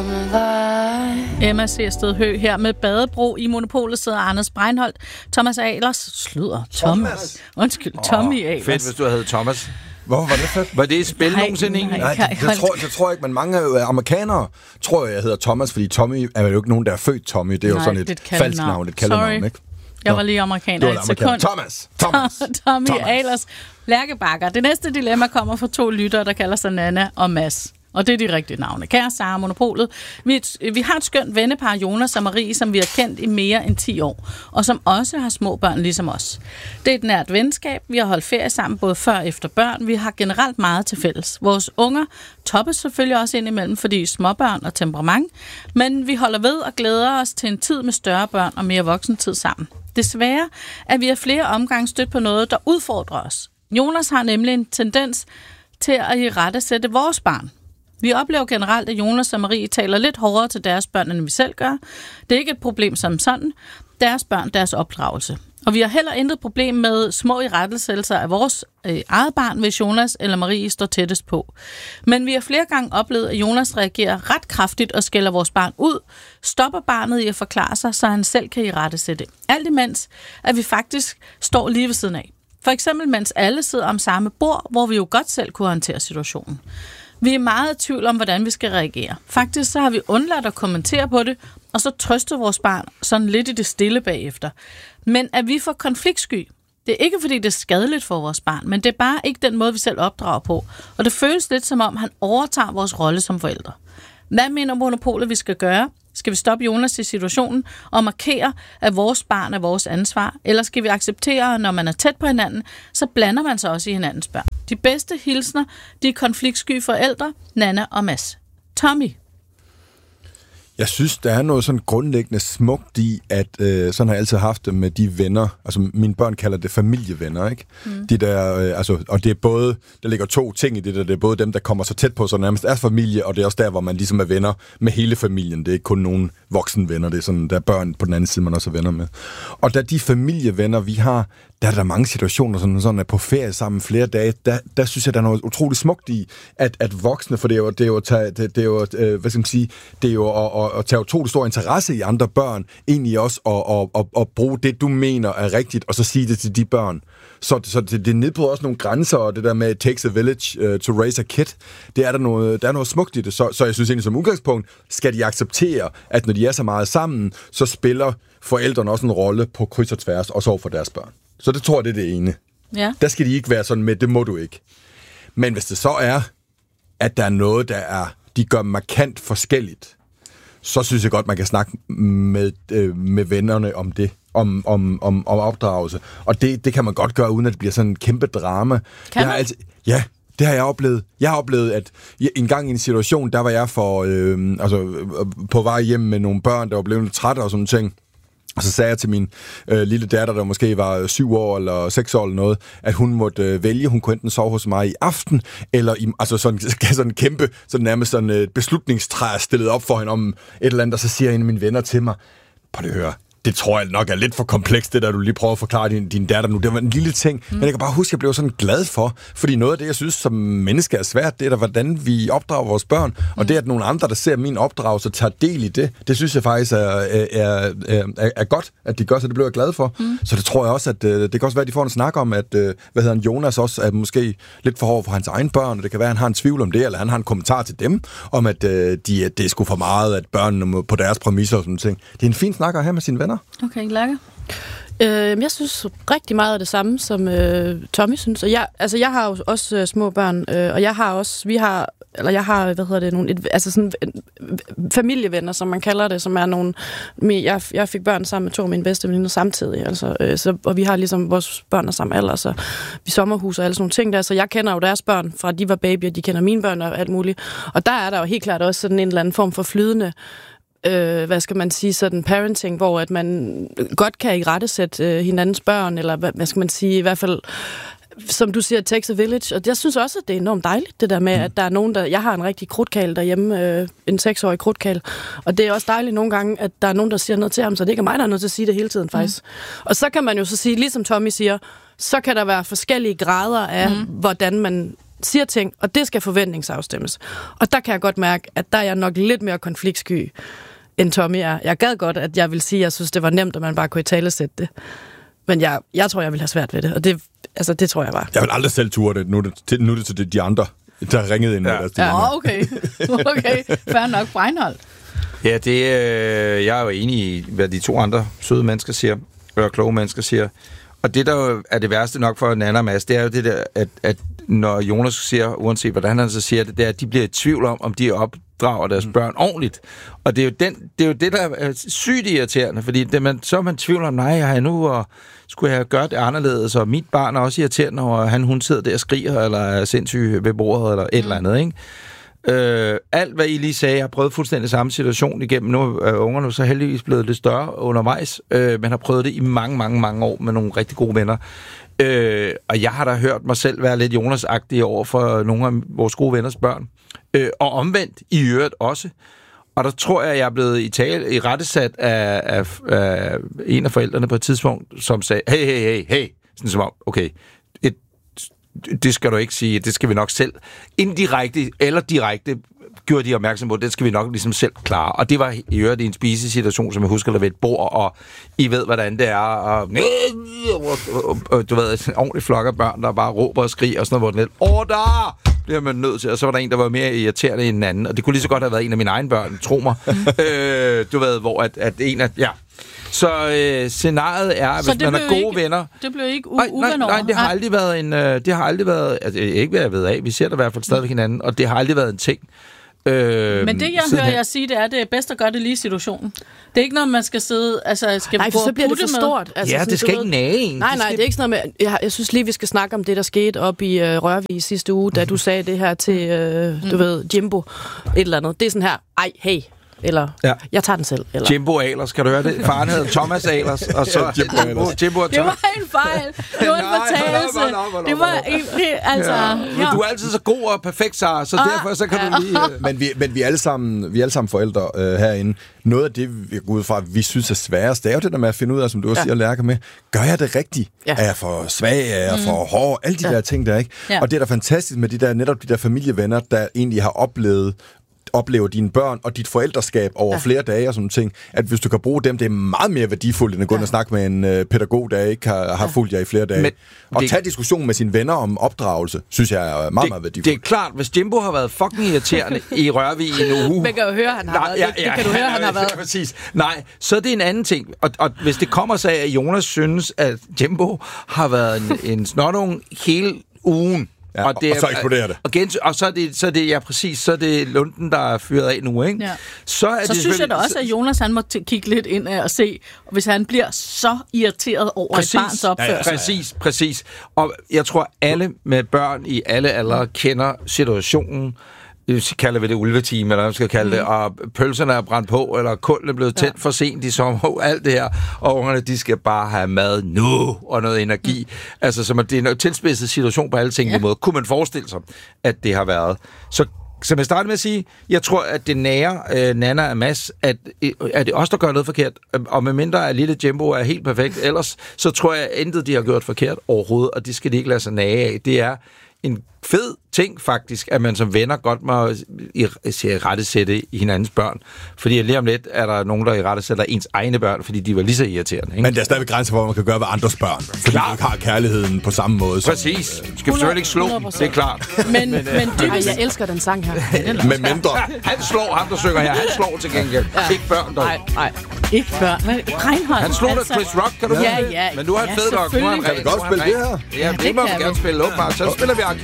Emma Sersted Høgh her med Badebro. I Monopolet sidder Anders Breinholt, Thomas Ahlers, Tommy Ahlers. Fedt, hvis du havde Thomas. Hvorfor var det fedt? Var det et spil nogensinde egentlig? Nej, det tror jeg ikke, men mange amerikanere tror jeg hedder Thomas, fordi Tommy er jo ikke nogen, der er født Tommy. Det er jo sådan et falsk navn, et kaldenavn, ikke? Jeg var lige amerikaner i et sekund. Thomas. Tommy Ahlers, Lærkebakker. Det næste dilemma kommer fra 2 lyttere, der kalder sig Nana og Mads. Og det er de rigtige navne. Kære Sara, Monopolet. Vi har et skønt vennepar, Jonas og Marie, som vi har kendt i mere end 10 år, og som også har små børn ligesom os. Det er et nært venskab. Vi har holdt ferie sammen både før og efter børn. Vi har generelt meget til fælles. Vores unger toppes selvfølgelig også indimellem, fordi småbørn og temperament, men vi holder ved og glæder os til en tid med større børn og mere voksentid sammen. Desværre er vi af flere omgange stødt på noget, der udfordrer os. Jonas har nemlig en tendens til at irettesætte vores barn. Vi oplever generelt, at Jonas og Marie taler lidt hårdere til deres børn, end vi selv gør. Det er ikke et problem som sådan. Deres børn, deres opdragelse. Og vi har heller intet problem med små irettesættelser af vores eget barn, hvis Jonas eller Marie står tættest på. Men vi har flere gange oplevet, at Jonas reagerer ret kraftigt og skælder vores barn ud, stopper barnet i at forklare sig, så han selv kan irettesætte. Alt imens, at vi faktisk står lige ved siden af. For eksempel, mens alle sidder om samme bord, hvor vi jo godt selv kunne håndtere situationen. Vi er meget i tvivl om, hvordan vi skal reagere. Faktisk så har vi undladt at kommentere på det, og så trøster vores barn sådan lidt i det stille bagefter. Men at vi får konfliktsky, det er ikke fordi, det er skadeligt for vores barn, men det er bare ikke den måde, vi selv opdrager på. Og det føles lidt som om, han overtager vores rolle som forældre. Hvad mener Monopolet, vi skal gøre? Skal vi stoppe Jonas i situationen og markere, at vores barn er vores ansvar? Eller skal vi acceptere, at når man er tæt på hinanden, så blander man sig også i hinandens børn? De bedste hilsner, de er konfliktsky forældre, Nana og Mads. Tommy? Jeg synes, der er noget sådan grundlæggende smukt i, at sådan har jeg altid haft det med de venner. Altså, mine børn kalder det familievenner, ikke? De der, og det er både, der ligger 2 ting i det der. Det er både dem, der kommer så tæt på, så nærmest er familie, og det er også der, hvor man ligesom er venner med hele familien. Det er ikke kun nogen voksne venner, det er sådan, der er børn på den anden side, man også er venner med. Og da de familievenner, vi har, der er der mange situationer, sådan at på ferie sammen flere dage, der synes jeg, der er noget utroligt smukt i, at voksne, for det er jo at tage utrolig stor interesse i andre børn, egentlig også at bruge det, du mener er rigtigt, og så sige det til de børn. Så det nedbryder også nogle grænser, og det der med, it takes a village to raise a kid, der er noget smukt i det. Så jeg synes egentlig som udgangspunkt, skal de acceptere, at når de er så meget sammen, så spiller forældrene også en rolle på kryds og tværs, også over for deres børn. Så det tror jeg, det er det ene. Ja. Der skal de ikke være sådan med, det må du ikke. Men hvis det så er, at der er noget, de gør markant forskelligt, så synes jeg godt, man kan snakke med vennerne om det, om opdragelse. Og det kan man godt gøre, uden at det bliver sådan en kæmpe drama. Kan man? Ja, det har jeg oplevet. Jeg har oplevet, at en gang i en situation, der var jeg på vej hjem med nogle børn, der var blevet lidt trætte og sådan ting. Og så sagde jeg til min lille datter, der måske var 7 år eller 6 år eller noget, at hun måtte vælge, hun kunne enten sove hos mig i aften, eller sådan en kæmpe, sådan nærmest sådan et beslutningstræ stillet op for hende om et eller andet, og så siger en af mine venner til mig, prøv at høre, det tror jeg nok er lidt for komplekst, det der du lige prøver at forklare din datter nu. Det var en lille ting, men jeg kan bare huske, at jeg blev sådan glad for, fordi noget af det, jeg synes som menneske er svært, det er da, hvordan vi opdrager vores børn, og det, at nogle andre, der ser min opdragelse, tager del i det synes jeg faktisk er godt, at de gør, så det blev jeg glad for. Så det tror jeg også, at det kan også være, at de får en snak om, at Jonas også er måske lidt for hård for hans egen børn, og det kan være, at han har en tvivl om det, eller han har en kommentar til dem, om at det er sgu for meget, at børnene på deres præmisser og sådan ting. Det er en fin snak at have med sine venner. Okay, Lærke? Jeg synes rigtig meget af det samme, som Tommy synes. Og jeg har jo også små børn, og jeg har nogle familievenner, som man kalder det, som er nogle... Jeg fik børn sammen med 2 af mine bedste veninder samtidig, og vi har ligesom vores børn er samme alder, så vi sommerhuser og alle sådan nogle ting der, så jeg kender jo deres børn fra de var babyer, de kender mine børn og alt muligt. Og der er der jo helt klart også sådan en eller anden form for flydende sådan parenting, hvor at man godt kan irettesætte hinandens børn, eller hvad skal man sige, i hvert fald, som du siger, it takes a village. Og jeg synes også, at det er enormt dejligt, det der med, at der er nogen, jeg har en rigtig krudtkæl derhjemme, en 6-årig krudtkæl, og det er også dejligt nogle gange, at der er nogen, der siger noget til ham, så det ikke er mig, der er nødt til at sige det hele tiden, faktisk. Og så kan man jo så sige, ligesom Tommy siger, så kan der være forskellige grader af, hvordan man siger ting, og det skal forventningsafstemmes. Og der kan jeg godt mærke, at der er jeg nok lidt mere konfliktsky, end Tommy er. Jeg gad godt, at jeg vil sige, at jeg synes, det var nemt, at man bare kunne italesætte det. Men jeg tror, jeg vil have svært ved det, og det tror jeg bare. Jeg vil aldrig selv ture det. Nu er det til de andre, der ringede ind. Okay. Fair nok, Breinholt. Ja, jeg er jo enig i, hvad de to andre søde mennesker siger, og kloge mennesker siger. Og det, der er det værste nok for Nanna og Mads, det er jo det der, at når Jonas siger, uanset hvordan han så siger det, det er, at de bliver i tvivl om de opdrager deres børn ordentligt. Og det er jo det, der er sygt irriterende, fordi så er man tvivl om, nej, har jeg nu, og skulle jeg gøre det anderledes, og mit barn er også irriterende, og hun sidder der og skriger, eller er sindssyg ved bordet, eller et eller andet, ikke? Alt, hvad I lige sagde, jeg har prøvet fuldstændig samme situation igennem. Nu er ungerne så heldigvis blevet lidt større undervejs, men har prøvet det i mange, mange, mange år med nogle rigtig gode venner. Og jeg har da hørt mig selv være lidt Jonas-agtig over for nogle af vores gode venners børn. Og omvendt i øvrigt også. Og der tror jeg er blevet i rettesat af en af forældrene på et tidspunkt, som sagde, hey, sådan som om, okay, det skal du ikke sige, det skal vi nok selv. Indirekte eller direkte gjorde de opmærksom på, det skal vi nok ligesom selv klare. Og det var i øvrigt i en spisesituation, som jeg husker, der ved et bord, og I ved, hvordan det er. Og du ved, en ordentlig flok af børn, der bare råber og skriger, og sådan noget, hvor den lidt, order! Det er man nødt til. Og så var der en, der var mere irriterende end en anden. Og det kunne lige så godt have været en af mine egne børn, tro mig. Du ved, hvor at en af... Ja. Så scenariet er, at hvis man er gode venner... Det blev ikke uvenner. Nej, det har aldrig været en... det har aldrig været... Altså, ikke hvad jeg ved af. Vi ser der i hvert fald stadig hinanden, og det har aldrig været en ting. Men det, jeg hører jer sige, det er bedst at gøre det lige i situationen. Det er ikke noget, man skal sidde... Altså, skal nej, for så bliver det for stort. Altså, ja, det skal ikke nage en. Nej, det er ikke sådan noget med... Jeg synes lige, vi skal snakke om det, der skete op i Rørvig sidste uge, da du sagde det her til, du ved, Jimbo. Et eller andet. Det er sådan her, hey... Eller, jeg tager den selv. Eller. Jimbo Ahlers, kan du høre det? Faren hedder Thomas Ahlers, og så Jimbo og Thomas. Det var en fejl. Det var en fortalelse. Det var egentlig, altså... Ja. Du er altid så god og perfekt, Sara, så derfor så kan du lige... Men vi er alle sammen forældre herinde. Noget af det, vi går ud fra, vi synes er sværest, det er jo det der med at finde ud af, som du også siger, Lærke med. Gør jeg det rigtigt? Ja. Er jeg for svag? Er jeg for hård? Alle de der ting der, ikke? Ja. Og det er da fantastisk med netop de der familievenner, der egentlig har oplever dine børn og dit forældreskab over flere dage og sådan ting, at hvis du kan bruge dem, det er meget mere værdifuldt, end at gå ind og snakke med en pædagog, der ikke har fulgt jer i flere dage. Og tage diskussion med sine venner om opdragelse, synes jeg er meget værdifuldt. Det er klart, hvis Jimbo har været fucking irriterende i Rørvig i en uge... Man kan jo høre, han har været. Det kan du høre, han har været. Præcis. Nej, så er det en anden ting. Og hvis det kommer sig af, at Jonas synes, at Jimbo har været en snotunge hele ugen, ja, og så eksploderer det. Og så er det, ja præcis, så er det lunden, der er fyret af nu, ikke? Ja. Så synes jeg da også, at Jonas han må kigge lidt ind og se, hvis han bliver så irriteret over et barns opførsel. Præcis. Og jeg tror, alle med børn i alle aldre kender situationen. Så kalder vi det ulvetime, eller hvad man skal kalde det, og pølserne er brændt på, eller kulden er blevet tændt for sent i sommer, alt det her, og ungerne, de skal bare have mad nu, og noget energi. Altså, så det er en tilspidset situation på alle tænkelige måder. Kunne man forestille sig, at det har været. Så som jeg startede med at sige, jeg tror, at det nærer Nanna og Mads, at det os, der gør noget forkert, og med mindre at lille Jimbo er helt perfekt, ellers så tror jeg, at intet de har gjort forkert overhovedet, og det skal de ikke lade sig nage af. Det er en fed ting faktisk, at man som venner godt må rettesætte i hinandens børn. Fordi lige om lidt er der nogen, der rettesætter ens egne børn, fordi de var lige så irriterende. Ikke? Men der er stadig grænser for, hvad man kan gøre ved andres børn. Fordi du ikke har kærligheden på samme måde. Præcis. Du skal selvfølgelig ikke slå dem, det er klart. Men jeg elsker den sang her. Med mindre. Han slår ham, der synger her. Han slår til gengæld. Ikke børn dog. Nej. Ikke børn. Reinholt. Han slår da Chris Rock, kan du Ja. Men nu er han fed nok. Kan vi godt spille det her? Ja, det må vi gerne spille. Så spiller vi